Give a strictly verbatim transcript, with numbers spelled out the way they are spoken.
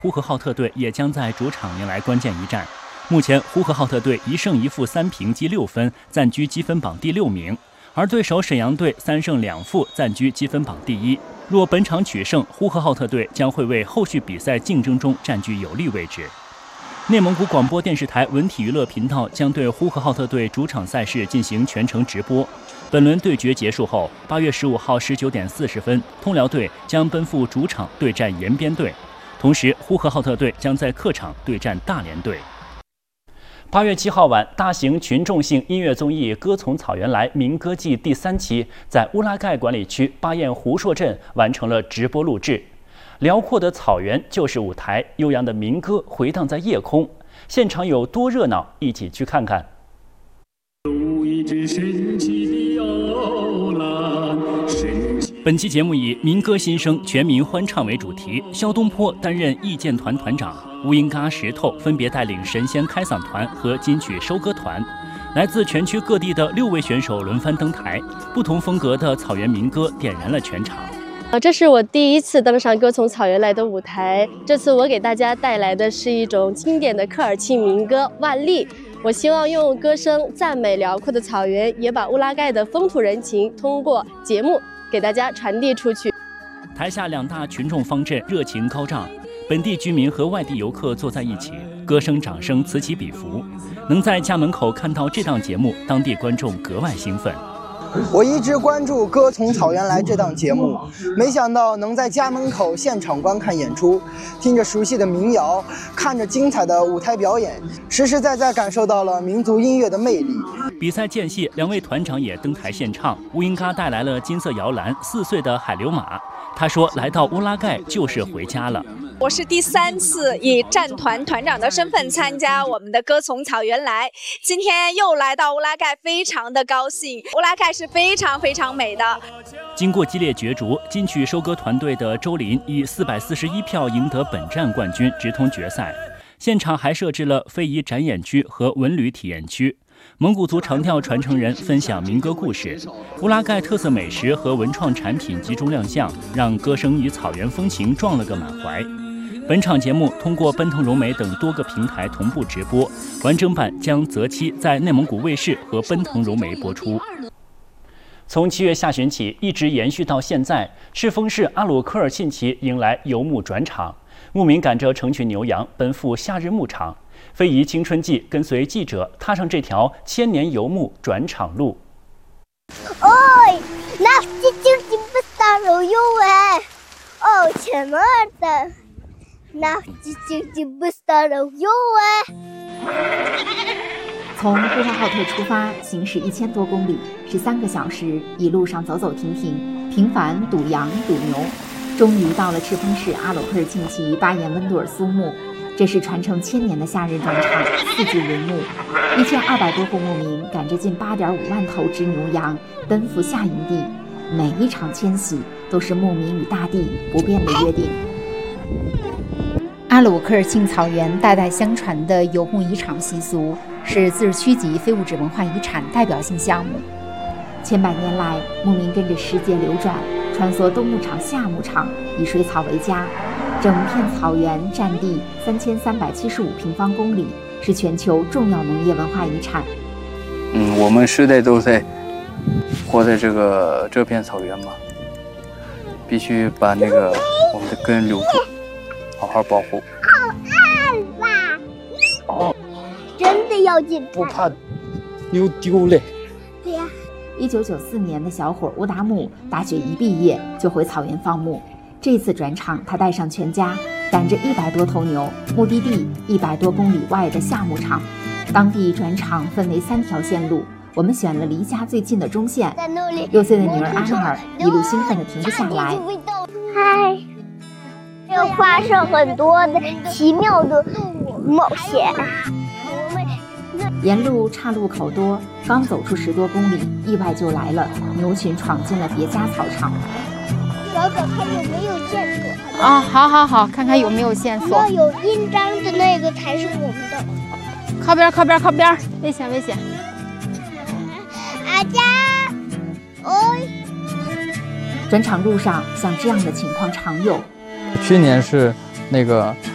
呼和浩特队也将在主场迎来关键一战。目前，呼和浩特队一胜一负三平积六分，暂居积分榜第六名，而对手沈阳队三胜两负，暂居积分榜第一。若本场取胜，呼和浩特队将会为后续比赛竞争中占据有利位置。内蒙古广播电视台文体娱乐频道将对呼和浩特队主场赛事进行全程直播。本轮对决结束后，八月十五号十九点四十分，通辽队将奔赴主场对战延边队。同时，呼和浩特队将在客场对战大连队。八月七号晚，大型群众性音乐综艺《歌从草原来》民歌季第三期在乌拉盖管理区巴彦湖硕镇完成了直播录制。辽阔的草原就是舞台，悠扬的民歌回荡在夜空，现场有多热闹，一起去看看。有一只神奇的摇篮，本期节目以民歌新生、全民欢唱为主题，肖东坡担任意见团团长，乌音嘎、石头分别带领神仙开嗓团和金曲收歌团。来自全区各地的六位选手轮番登台，不同风格的草原民歌点燃了全场。 啊，这是我第一次登上《歌从草原来》的舞台。这次我给大家带来的是一种经典的科尔沁民歌《万历》。我希望用歌声赞美辽阔的草原，也把乌拉盖的风土人情通过节目给大家传递出去。 台下两大群众方阵热情高涨，本地居民和外地游客坐在一起，歌声掌声此起彼伏。能在家门口看到这档节目，当地观众格外兴奋。 我一直关注《歌从草原来》这档节目，没想到能在家门口现场观看演出，听着熟悉的民谣，看着精彩的舞台表演，实实在在感受到了民族音乐的魅力。 比赛间隙，两位团长也登台献唱，乌音嘎带来了金色摇篮、四岁的海流马。他说：“来到乌拉盖就是回家了。” 我是第三次以战团团长的身份参加我们的《歌从草原来》，今天又来到乌拉盖，非常的高兴。乌拉盖是非常非常美的。 经过激烈角逐，金曲收歌团队的周林以四百四十一票赢得本站冠军，直通决赛。现场还设置了非遗展演区和文旅体验区。蒙古族长调传承人分享民歌故事，乌拉盖特色美食和文创产品集中亮相，让歌声与草原风情撞了个满怀。本场节目通过奔腾融媒等多个平台同步直播，完整版将择期在内蒙古卫视和奔腾融媒播出。从七月下旬起，一直延续到现在，赤峰市阿鲁科尔沁旗迎来游牧转场，牧民赶着成群牛羊奔赴夏日牧场。非遗青春季跟随记者踏上这条千年游牧转场路。 Oj, naši čurti postaruju je, oče mrte, naši čurti postaruju je。 从呼和浩特出发，行驶一千多公里，十三个小时，一路上走走停停，频繁堵羊堵牛，终于到了赤峰市阿鲁科尔沁旗巴彦温杜尔苏牧。这是传承千年的夏日转场，四季轮牧，一千二百多户牧民赶着近八点五万头只牛羊奔赴夏营地，每一场迁徙都是牧民与大地不变的约定。阿鲁科尔沁草原代代相传的游牧遗场习俗，是自治区级非物质文化遗产代表性项目。千百年来，牧民跟着时节流转，穿梭冬牧场、夏牧场，以水草为家。整片草原占地三千三百七十五平方公里，是全球重要农业文化遗产。 嗯，我们世代都在活在这个这片草原嘛，必须把那个我们的根留住，好好保护。 好暗吧？哦，真的要进不怕牛丢嘞。 对呀。 一九九四年的小伙乌达木大学一毕业就回草原放牧。这次转场，他带上全家，赶着一百多头牛，目的地一百多公里外的夏牧场。当地转场分为三条线路，我们选了离家最近的中线。六岁的女儿阿娜尔一路兴奋地停不下来。 嗨，要发生很多的奇妙的冒险。 沿路岔路口多，刚走出十多公里，意外就来了，牛群闯进了别家草场。 找找看有没有线索啊！好好好，看看有没有线索。 要有印章的那个才是我们的。 靠边，靠边，靠边！危险，危险！ 阿家，哦。 转场路上，像这样的情况常有。 去年是那个